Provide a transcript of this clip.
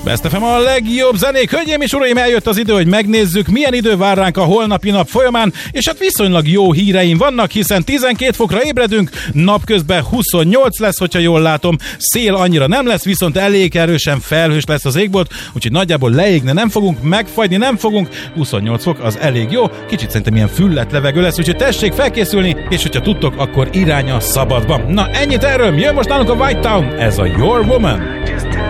Best FM a legjobb zenék. Hölgyeim és uraim, eljött az idő, hogy megnézzük, milyen idő vár ránk a holnapi nap folyamán, és hát viszonylag jó híreim vannak, hiszen 12 fokra ébredünk, napközben 28 lesz, hogyha jól látom, szél annyira nem lesz, viszont elég erősen felhős lesz az égbolt, úgyhogy nagyjából leégni nem fogunk, megfagyni nem fogunk, 28 fok az elég jó, kicsit szerintem ilyen füllet levegő lesz, úgyhogy tessék felkészülni, és hogyha tudtok, akkor irány a szabadba. Na ennyit erről, jön most nálunk a White Town, ez a Your Woman.